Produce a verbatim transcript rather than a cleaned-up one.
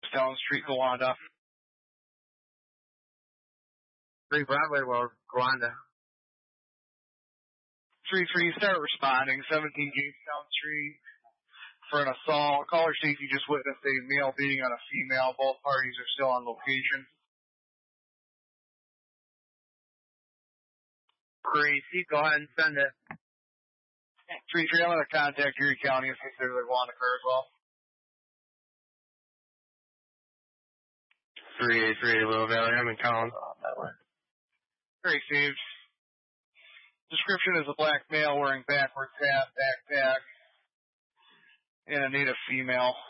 Jamestown Street, Gowanda. three Broadway Road, Gowanda. three three, start responding. seventeen Jamestown Street for an assault. Caller states you just witnessed a male beating on a female. Both parties are still on location. Crazy, go ahead and send it. three three, I'm going to contact Erie County and see if there's a Gowanda car as well. three eight three, Little Valley, I'm in Collins. That way. Very saved. Description is a black male wearing backwards hat, backpack, and a native female.